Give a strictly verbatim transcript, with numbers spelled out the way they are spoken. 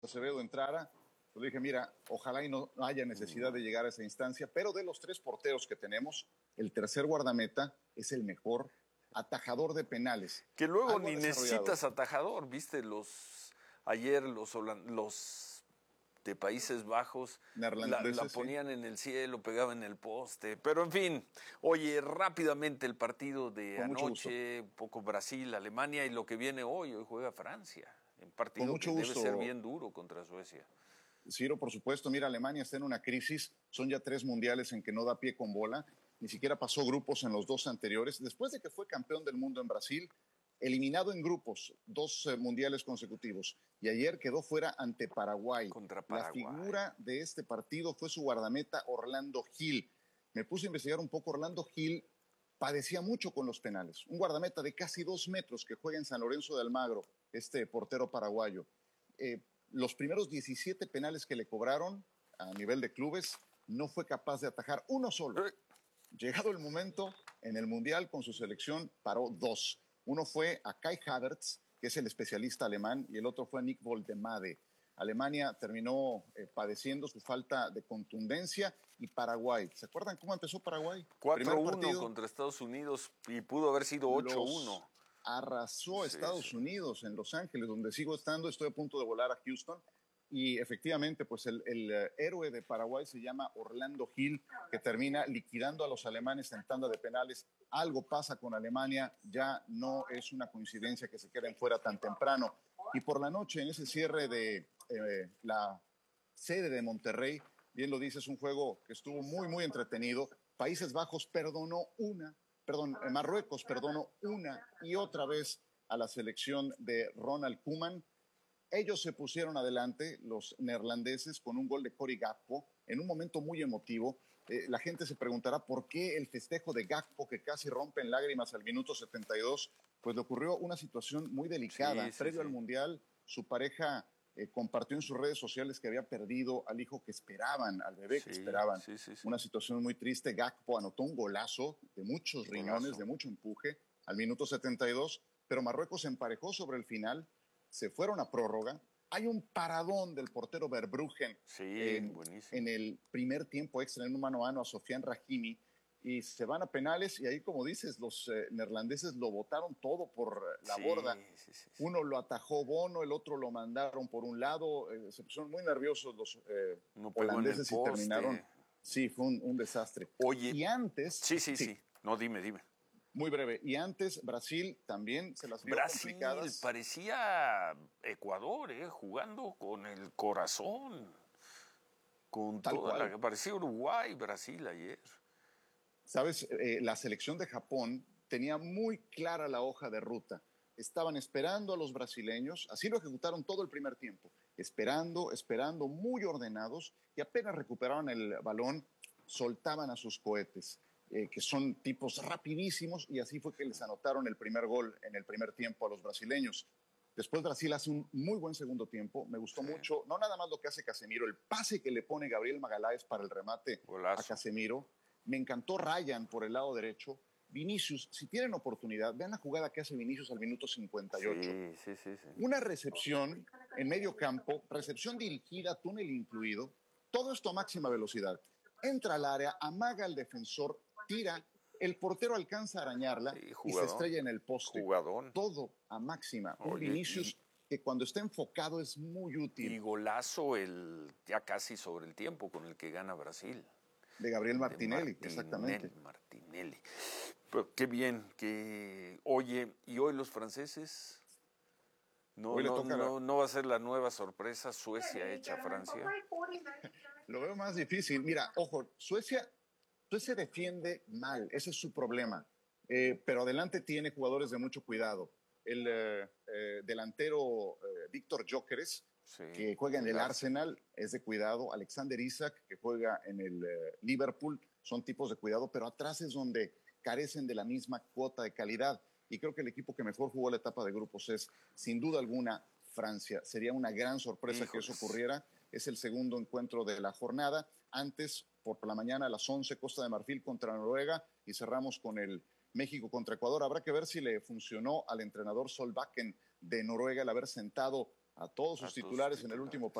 Acevedo entrara, pues dije, mira, ojalá y no haya necesidad de llegar a esa instancia, pero de los tres porteros que tenemos, el tercer guardameta es el mejor atajador de penales. Que luego ni necesitas atajador, viste, los ayer los, los de Países Bajos la, la ponían sí. en el cielo, pegaban en el poste, pero en fin, oye, rápidamente el partido de Con anoche, un poco Brasil, Alemania y lo que viene hoy, hoy juega Francia. Un partido que debe ser bien duro contra Suecia. Ciro, por supuesto, mira, Alemania está en una crisis, son ya tres mundiales en que no da pie con bola, ni siquiera pasó grupos en los dos anteriores, después de que fue campeón del mundo en Brasil, eliminado en grupos, dos eh, mundiales consecutivos, y ayer quedó fuera ante Paraguay. Contra Paraguay. La figura de este partido fue su guardameta Orlando Gil. Me puse a investigar un poco, Orlando Gil padecía mucho con los penales, un guardameta de casi dos metros que juega en San Lorenzo de Almagro, este portero paraguayo. Eh, los primeros diecisiete penales que le cobraron a nivel de clubes, no fue capaz de atajar uno solo. Llegado el momento, en el Mundial con su selección paró dos. Uno fue a Kai Havertz, que es el especialista alemán, y el otro fue a Nick Woldemade. Alemania terminó eh, padeciendo su falta de contundencia y Paraguay. ¿Se acuerdan cómo empezó Paraguay? cuatro uno contra Estados Unidos y pudo haber sido ocho uno. Arrasó a sí, Estados sí. Unidos en Los Ángeles, donde sigo estando, estoy a punto de volar a Houston. Y efectivamente, pues el, el uh, héroe de Paraguay se llama Orlando Gil, que termina liquidando a los alemanes en tanda de penales. Algo pasa con Alemania, ya no es una coincidencia que se queden fuera tan temprano. Y por la noche, en ese cierre de eh, la sede de Monterrey, bien lo dices, un juego que estuvo muy, muy entretenido. Países Bajos perdonó una, perdón, eh, Marruecos perdonó una y otra vez a la selección de Ronald Koeman. Ellos se pusieron adelante, los neerlandeses, con un gol de Cory Gakpo en un momento muy emotivo. Eh, la gente se preguntará por qué el festejo de Gakpo, que casi rompe en lágrimas al minuto setenta y dos, pues le ocurrió una situación muy delicada. Sí, sí, Previo sí. al Mundial, su pareja eh, compartió en sus redes sociales que había perdido al hijo que esperaban, al bebé sí, que esperaban. Sí, sí, sí. Una situación muy triste. Gakpo anotó un golazo de muchos Golazo. riñones, de mucho empuje, al minuto setenta y dos, pero Marruecos se emparejó sobre el final. Se fueron a prórroga. Hay un paradón del portero Verbruggen sí, en, en el primer tiempo extra en un mano a mano a Sofiane Rahimi y se van a penales y ahí, como dices, los eh, neerlandeses lo botaron todo por la sí, borda. Sí, sí, sí. Uno lo atajó Bono, el otro lo mandaron por un lado. Eh, se pusieron muy nerviosos los eh, no holandeses y terminaron. Sí, fue un, un desastre. Oye. Y antes. Sí, sí, sí, sí. No, dime, dime. Muy breve. Y antes, Brasil también se las vio Brasil complicadas. parecía Ecuador, eh, jugando con el corazón. Con Tal toda cual. la. Parecía Uruguay, Brasil ayer. Sabes, eh, la selección de Japón tenía muy clara la hoja de ruta. Estaban esperando a los brasileños, así lo ejecutaron todo el primer tiempo. Esperando, esperando, muy ordenados, y apenas recuperaban el balón, soltaban a sus cohetes. Eh, que son tipos rapidísimos, y así fue que les anotaron el primer gol en el primer tiempo a los brasileños. Después Brasil hace un muy buen segundo tiempo, me gustó sí. mucho, no nada más lo que hace Casemiro, el pase que le pone Gabriel Magaláes para el remate Golazo. a Casemiro. Me encantó Ryan por el lado derecho. Vinicius, si tienen oportunidad, vean la jugada que hace Vinicius al minuto cincuenta y ocho. Sí, sí, sí, sí. Una recepción en medio campo, recepción dirigida, túnel incluido, todo esto a máxima velocidad. Entra al área, amaga al defensor, tira, el portero alcanza a arañarla sí, y se estrella en el poste. Jugadón. Todo a máxima. Un Oye, Vinicius y, que cuando está enfocado es muy útil. Y golazo el ya casi sobre el tiempo con el que gana Brasil. De Gabriel Martinelli, de Martinelli exactamente. Martinelli. Pero qué bien, que oye, ¿y hoy los franceses? No, hoy no, le toca no, la... no va a ser la nueva sorpresa Suecia hecha Francia. Lo veo más difícil. Mira, ojo, Suecia, Suecia defiende mal, ese es su problema. Eh, pero adelante tiene jugadores de mucho cuidado. El eh, eh, delantero eh, Víctor Gyökeres, sí, que juega en el Arsenal, Arsenal, es de cuidado. Alexander Isak, que juega en el eh, Liverpool, son tipos de cuidado, pero atrás es donde carecen de la misma cuota de calidad. Y creo que el equipo que mejor jugó la etapa de grupos es, sin duda alguna, Francia. Sería una gran sorpresa Híjoles. que eso ocurriera. Es el segundo encuentro de la jornada. Antes, por la mañana a las once, Costa de Marfil contra Noruega, y cerramos con el México contra Ecuador. Habrá que ver si le funcionó al entrenador Solbakken de Noruega el haber sentado a todos sus a titulares tus en el último partido.